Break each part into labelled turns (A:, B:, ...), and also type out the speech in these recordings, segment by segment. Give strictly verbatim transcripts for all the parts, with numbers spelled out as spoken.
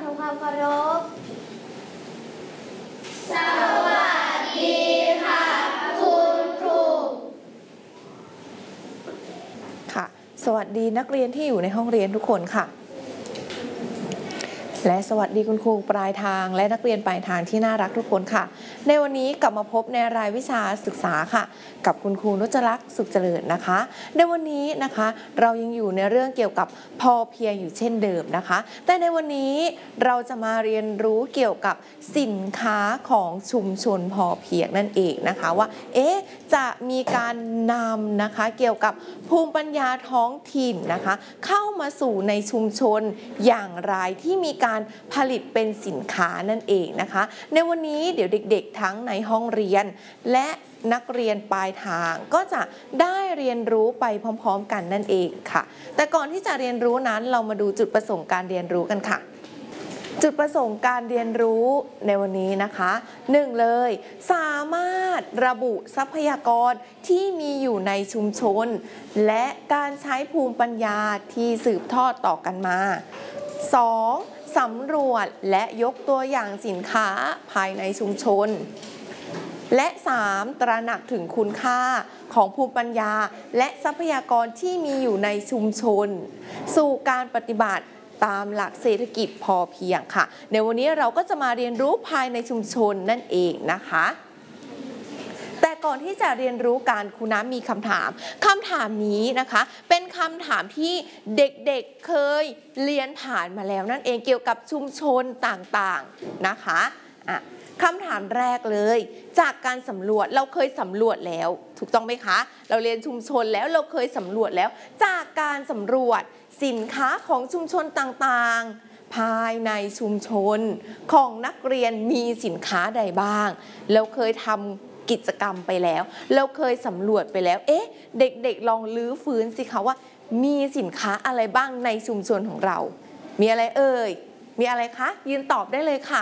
A: ำความเคารพสวัสดีค่ะคุณครู
B: ค่ะสวัสดีนักเรียนที่อยู่ในห้องเรียนทุกคนค่ะและสวัสดีคุณครูปลายทางและนักเรียนปลายทางที่น่ารักทุกคนค่ะในวันนี้กลับมาพบในรายวิชาศึกษาค่ะกับคุณครูนุชลักษณ์สุขเจริญนะคะในวันนี้นะคะเรายังอยู่ในเรื่องเกี่ยวกับพอเพียงอยู่เช่นเดิมนะคะแต่ในวันนี้เราจะมาเรียนรู้เกี่ยวกับสินค้าของชุมชนพอเพียงนั่นเองนะคะว่าเอ๊ะจะมีการนำนะคะเกี่ยวกับภูมิปัญญาท้องถิ่นนะคะเข้ามาสู่ในชุมชนอย่างไรที่มีการผลิตเป็นสินค้านั่นเองนะคะในวันนี้เดี๋ยวเด็กๆทั้งในห้องเรียนและนักเรียนปลายทางก็จะได้เรียนรู้ไปพร้อมๆกันนั่นเองค่ะแต่ก่อนที่จะเรียนรู้นั้นเรามาดูจุดประสงค์การเรียนรู้กันค่ะจุดประสงค์การเรียนรู้ในวันนี้นะคะหนึ่งเลยสามารถระบุทรัพยากรที่มีอยู่ในชุมชนและการใช้ภูมิปัญญาที่สืบทอดต่อกันมาสองสำรวจและยกตัวอย่างสินค้าภายในชุมชนและสามตระหนักถึงคุณค่าของภูมิปัญญาและทรัพยากรที่มีอยู่ในชุมชนสู่การปฏิบัติตามหลักเศรษฐกิจพอเพียงค่ะในวันนี้เราก็จะมาเรียนรู้ภายในชุมชนนั่นเองนะคะแต่ก่อนที่จะเรียนรู้การครูน้ำมีคำถามคำถามนี้นะคะเป็นคำถามที่เด็กๆ เเคยเรียนผ่านมาแล้วนั่นเองเกี่ยวกับชุมชนต่างๆนะคะอ่ะคำถามแรกเลยจากการสำรวจเราเคยสำรวจแล้วถูกต้องไหมคะเราเรียนชุมชนแล้วเราเคยสำรวจแล้วจากการสำรวจสินค้าของชุมชนต่างๆภายในชุมชนของนักเรียนมีสินค้าใดบ้างเราเคยทำกิจกรรมไปแล้วเราเคยสำรวจไปแล้วเอ๊ะเด็กๆลองลื้อฟื้นสิคะว่ามีสินค้าอะไรบ้างในชุมชนของเรามีอะไรเอ่ยมีอะไรคะยืนตอบได้เลยค่ะ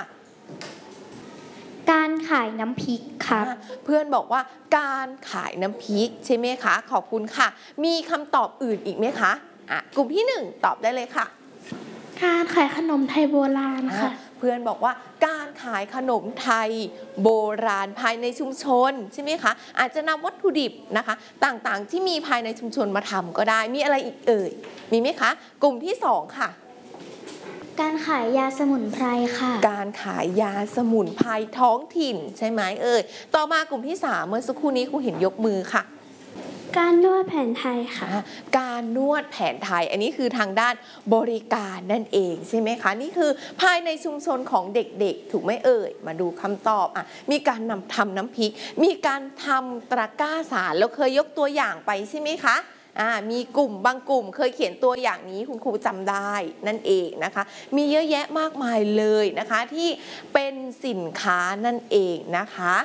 A: การขายน้ำพริกค่ะ
B: เพื่อนบอกว่าการขายน้ำพริกใช่ไหมคะขอบคุณค่ะมีคำตอบอื่นอีกไหมคะอ่ะกลุ่มที่หนึ่งตอบได้เลยค่ะ
A: การขายขนมไทยโบราณค่ะ
B: เพื่อนบอกว่าการขายขนมไทยโบราณภายในชุมชนใช่ไหมคะอาจจะนำวัตถุดิบนะคะต่างๆที่มีภายในชุมชนมาทำก็ได้มีอะไรอีกเอ่ยมีไหมคะกลุ่มที่สองค่ะ
A: การขายยาสมุนไพรค่ะ
B: การขายยาสมุนไพรท้องถิ่นใช่ไหมเอ่ยต่อมากลุ่มที่สามเมื่อสักครู่นี้ครูเห็นยกมือค่ะ
A: การนวดแผนไทยค่ะ
B: การนวดแผนไทยอันนี้คือทางด้านบริการนั่นเองใช่ไหมคะนี่คือภายในชุมชนของเด็กๆถูกไหมเอ่ยมาดูคำตอบอ่ะมีการนำทำน้ำพริกมีการทำตะกร้าสารแล้วเคยยกตัวอย่างไปใช่ไหมคะอ่ามีกลุ่มบางกลุ่มเคยเขียนตัวอย่างนี้คุณครูจำได้นั่นเองนะคะมีเยอะแยะมากมายเลยนะคะที่เป็นสินค้านั่นเองนะคะ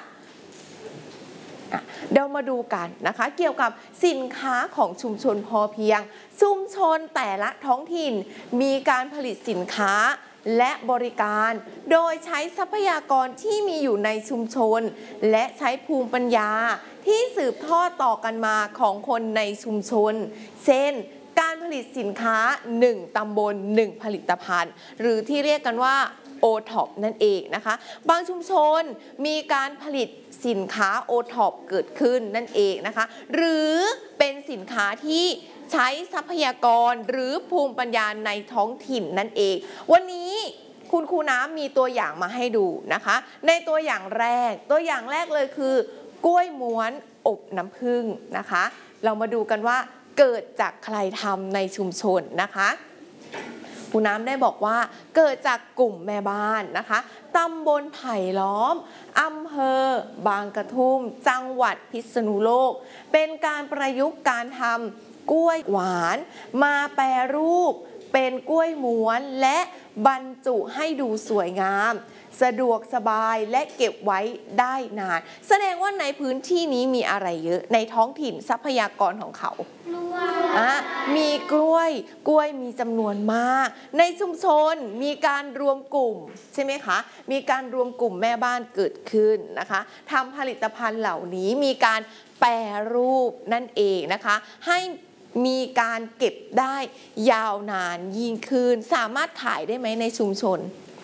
B: เดี๋ยวมาดูกันนะคะเกี่ยวกับสินค้าของชุมชนพอเพียงชุมชนแต่ละท้องถิ่นมีการผลิตสินค้าและบริการโดยใช้ทรัพยากรที่มีอยู่ในชุมชนและใช้ภูมิปัญญาที่สืบทอดต่อกันมาของคนในชุมชนเช่นการผลิตสินค้าหนึ่งตำบลหนึ่งผลิตภัณฑ์หรือที่เรียกกันว่าโอท็อปนั่นเองนะคะบางชุมชนมีการผลิตสินค้าโอท็อปเกิดขึ้นนั่นเองนะคะหรือเป็นสินค้าที่ใช้ทรัพยากรหรือภูมิปัญญาในท้องถิ่นนั่นเองวันนี้คุณครูน้ำมีตัวอย่างมาให้ดูนะคะในตัวอย่างแรกตัวอย่างแรกเลยคือกล้วยม้วนอบน้ำผึ้งนะคะเรามาดูกันว่าเกิดจากใครทำในชุมชนนะคะครูน้ำได้บอกว่าเกิดจากกลุ่มแม่บ้านนะคะตำบลไผ่ล้อมอำเภอบางกระทุ่มจังหวัดพิษณุโลกเป็นการประยุกต์การทำกล้วยหวานมาแปรรูปเป็นกล้วยม้วนและบรรจุให้ดูสวยงามสะดวกสบายและเก็บไว้ได้นานแสดงว่าในพื้นที่นี้มีอะไรเยอะในท้องถิ่นทรัพยากรของเขาอ่ะมีกล้วยกล้วยมีจำนวนมากในชุมชนมีการรวมกลุ่มใช่ไหมคะมีการรวมกลุ่มแม่บ้านเกิดขึ้นนะคะทำผลิตภัณฑ์เหล่านี้มีการแปรรูปนั่นเองนะคะให้มีการเก็บได้ยาวนานยิ่งขึ้นสามารถขายได้ไหมในชุมชน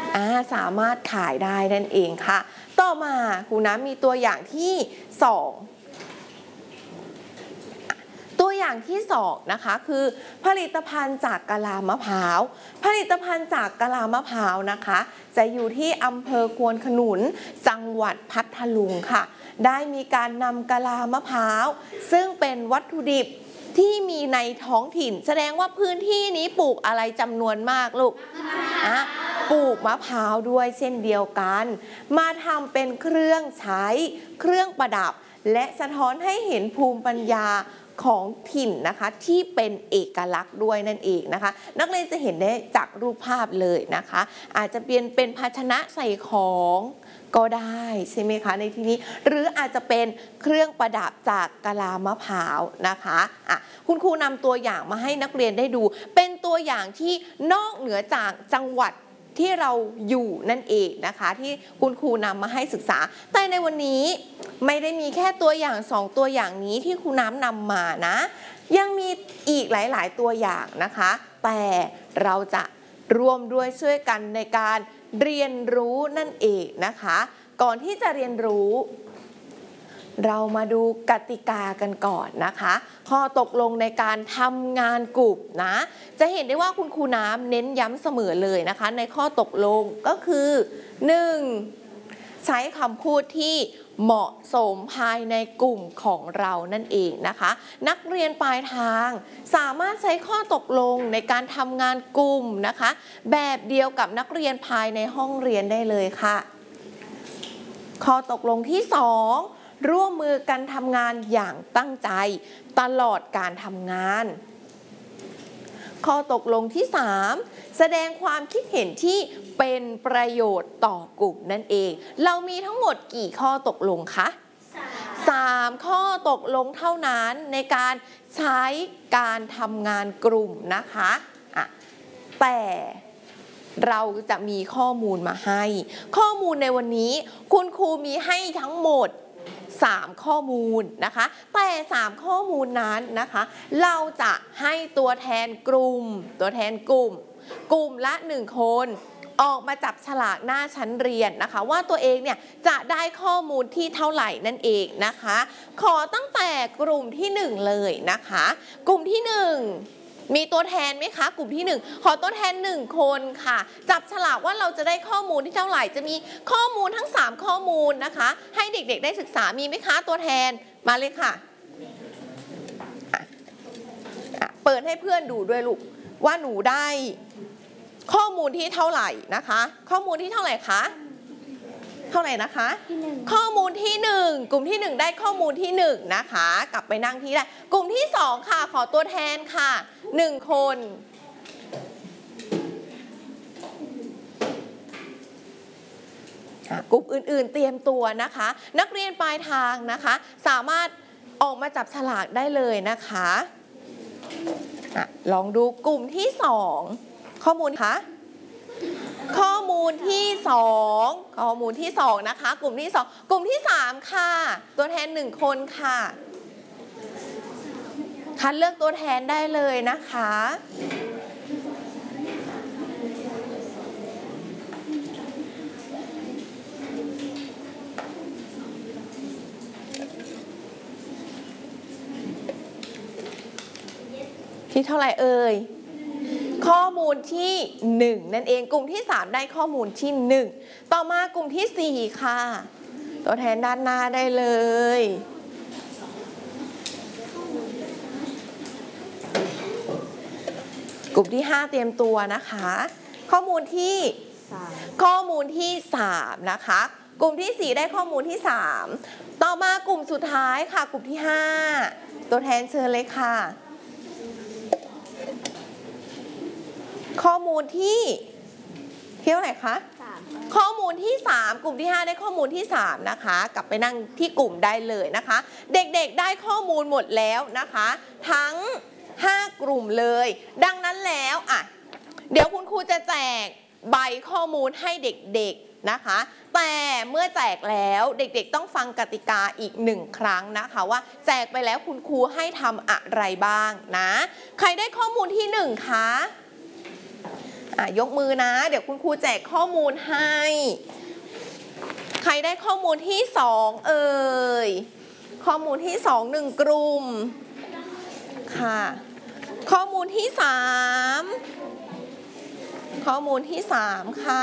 B: อ่าสามารถขายได้นั่นเองค่ะต่อมาครูน้ำมีตัวอย่างที่สองตัวอย่างที่สองนะคะคือผลิตภัณฑ์จากกะลามะพร้าวผลิตภัณฑ์จากกะลามะพร้าวนะคะจะอยู่ที่อำเภอควนขนุนจังหวัดพัทลุงค่ะได้มีการนำกะลามะพร้าวซึ่งเป็นวัตถุดิบที่มีในท้องถิ่นแสดงว่าพื้นที่นี้ปลูกอะไรจำนวนมากลูกอ่ะปลูกมะพร้าวด้วยเช่นเดียวกันมาทำเป็นเครื่องใช้เครื่องประดับและสะท้อนให้เห็นภูมิปัญญาของถิ่นนะคะที่เป็นเอกลักษณ์ด้วยนั่นเองนะคะนักเรียนจะเห็นได้จากรูปภาพเลยนะคะอาจจะเป็นเป็นภาชนะใส่ของก็ได้ใช่ไหมคะในที่นี้หรืออาจจะเป็นเครื่องประดับจากกะลามะพร้าวนะคะอ่ะคุณครูนำตัวอย่างมาให้นักเรียนได้ดูเป็นตัวอย่างที่นอกเหนือจากจังหวัดที่เราอยู่นั่นเองนะคะที่คุณครูนำมาให้ศึกษาแต่ในวันนี้ไม่ได้มีแค่ตัวอย่างสองตัวอย่างนี้ที่ครูน้ำนำมานะยังมีอีกหลายๆตัวอย่างนะคะแต่เราจะร่วมด้วยช่วยกันในการเรียนรู้นั่นเองนะคะก่อนที่จะเรียนรู้เรามาดูกติกากันก่อนนะคะข้อตกลงในการทำงานกลุ่มนะจะเห็นได้ว่าคุณครูน้ำเน้นย้ำเสมอเลยนะคะในข้อตกลงก็คือ หนึ่ง ใช้คำพูดที่เหมาะสมภายในกลุ่มของเรานั่นเองนะคะนักเรียนปลายทางสามารถใช้ข้อตกลงในการทำงานกลุ่มนะคะแบบเดียวกับนักเรียนภายในห้องเรียนได้เลยค่ะข้อตกลงที่สองร่วมมือกันทำงานอย่างตั้งใจตลอดการทำงานข้อตกลงที่สามแสดงความคิดเห็นที่เป็นประโยชน์ต่อกลุ่มนั่นเองเรามีทั้งหมดกี่ข้อตกลงคะสามข้อตกลงเท่านั้นในการใช้การทำงานกลุ่มนะคะอ่ะแต่เราจะมีข้อมูลมาให้ข้อมูลในวันนี้คุณครูมีให้ทั้งหมดสามข้อมูลนะคะแต่สามข้อมูลนั้นนะคะเราจะให้ตัวแทนกลุ่มตัวแทนกลุ่มกลุ่มละหนึ่งคนออกมาจับฉลากหน้าชั้นเรียนนะคะว่าตัวเองเนี่ยจะได้ข้อมูลที่เท่าไหร่นั่นเองนะคะขอตั้งแต่กลุ่มที่หนึ่งเลยนะคะกลุ่มที่หนึ่งมีตัวแทนไหมคะกลุ่มที่หนึ่งขอตัวแทนหนึ่งคนค่ะจับฉลากว่าเราจะได้ข้อมูลที่เท่าไหร่จะมีข้อมูลทั้งสามข้อมูลนะคะให้เด็กๆได้ศึกษามีไหมคะตัวแทนมาเลยค่ะเปิดให้เพื่อนดูด้วยลูกว่าหนูได้ข้อมูลที่เท่าไหร่นะคะข้อมูลที่เท่าไหร่คะเท่าไหร่นะคะข้อมูลที่หนึ่งกลุ่มที่หนึ่งได้ข้อมูลที่หนึ่งนะคะกลับไปนั่งที่ได้กลุ่มที่สองค่ะขอตัวแทนค่ะหนึ่งคนกลุ่มอื่นๆเตรียมตัวนะคะนักเรียนปลายทางนะคะสามารถออกมาจับฉลากได้เลยนะคะลองดูกลุ่มที่สองข้อมูลคะข้อมูลที่สองข้อมูลที่สองนะคะกลุ่มที่สองกลุ่มที่สามค่ะตัวแทนหนึ่งคนค่ะคัดเลือกตัวแทนได้เลยนะคะที่เท่าไหร่เอ่ยข้อมูลที่หนึ่งนั่นเองกลุ่มที่สามได้ข้อมูลที่หนึ่งต่อมากลุ่มที่สี่ค่ะตัวแทนด้านหน้าได้เลยกลุ่มที่ห้าเตรียมตัวนะคะข้อมูลที่ข้อมูลที่สามนะคะกลุ่มที่สี่ได้ข้อมูลที่สามต่อมากลุ่มสุดท้ายค่ะกลุ่มที่ห้าตัวแทนเชิญเลยค่ะข้อมูลที่เท่าไหร่คะข้อมูลที่สามกลุ่มที่ห้าได้ข้อมูลที่สามนะคะกลับไปนั่งที่กลุ่มได้เลยนะคะเด็กๆได้ข้อมูลหมดแล้วนะคะทั้งห้ากลุ่มเลยดังนั้นแล้วอ่ะเดี๋ยวคุณครูจะแจกใบข้อมูลให้เด็กๆนะคะแต่เมื่อแจกแล้วเด็กๆต้องฟังกติกาอีกหนึ่งครั้งนะคะว่าแจกไปแล้วคุณครูให้ทำอะไรบ้างนะใครได้ข้อมูลที่หนึ่งคะอ่ะยกมือนะเดี๋ยวคุณครูแจกข้อมูลให้ใครได้ข้อมูลที่สองเอ่ยข้อมูลที่สองหนึ่งกลุ่มค่ะข้อมูลที่สามข้อมูลที่สามค่ะ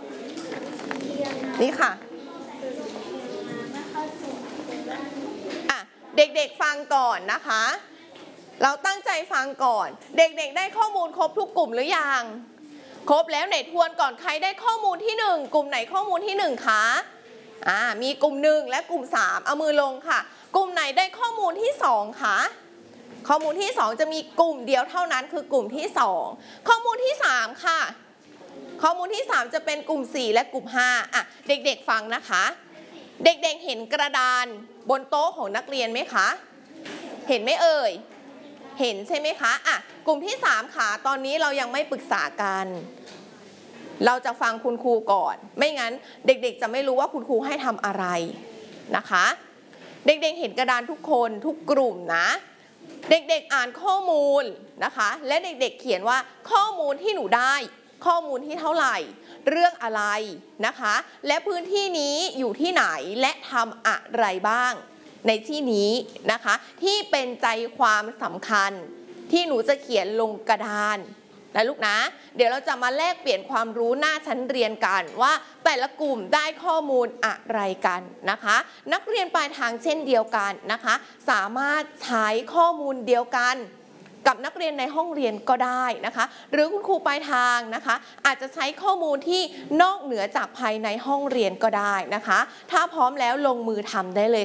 B: นี่ค่ะอ่ะเด็กๆฟังก่อนนะคะเราตั้งใจฟังก่อนเด็กๆได้ข้อมูลครบทุกกลุ่มหรือยังครบแล้วไหนทวนก่อนใครได้ข้อมูลที่หนึ่งกลุ่มไหนข้อมูลที่หนึ่งคะอ่ามีกลุ่มหนึ่งและกลุ่มสามเอามือลงค่ะกลุ่มไหนได้ข้อมูลที่สองคะข้อมูลที่สองจะมีกลุ่มเดียวเท่านั้นคือกลุ่มที่สองข้อมูลที่สามค่ะข้อมูลที่สามจะเป็นกลุ่มสี่และกลุ่มห้าอ่ะเด็กๆฟังนะคะเด็กๆเห็นกระดานบนโต๊ะของนักเรียนไหมคะเห็นไหมเอ่ยเห็นใช่ไหมคะอ่ะกลุ่มที่สามค่ะตอนนี้เรายังไม่ปรึกษากันเราจะฟังคุณครูก่อนไม่งั้นเด็กๆจะไม่รู้ว่าคุณครูให้ทำอะไรนะคะเด็กๆเห็นกระดานทุกคนทุกกลุ่มนะเด็กๆอ่านข้อมูลนะคะและเด็กๆเขียนว่าข้อมูลที่หนูได้ข้อมูลที่เท่าไหร่เรื่องอะไรนะคะและพื้นที่นี้อยู่ที่ไหนและทำอะไรบ้างในที่นี้นะคะที่เป็นใจความสำคัญที่หนูจะเขียนลงกระดานนะลูกนะเดี๋ยวเราจะมาแลกเปลี่ยนความรู้หน้าชั้นเรียนกันว่าแต่ละกลุ่มได้ข้อมูลอะไรกันนะคะนักเรียนปลายทางเช่นเดียวกันนะคะสามารถใช้ข้อมูลเดียวกันกับนักเรียนในห้องเรียนก็ได้นะคะหรือคุณครูปลายทางนะคะอาจจะใช้ข้อมูลที่นอกเหนือจากภายในห้องเรียนก็ได้นะคะถ้าพร้อมแล้วลงมือทำได้เลย